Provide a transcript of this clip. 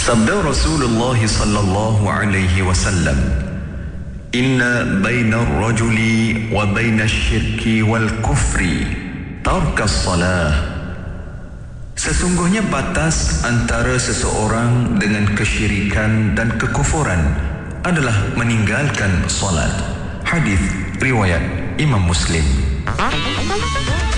Sabda Rasulullah sallallahu alaihi wasallam, "Inna baina ar-rajuli wa baina asy-syirki wal kufri tarkas salah." Sesungguhnya batas antara seseorang dengan kesyirikan dan kekufuran adalah meninggalkan solat. Hadis riwayat Imam Muslim.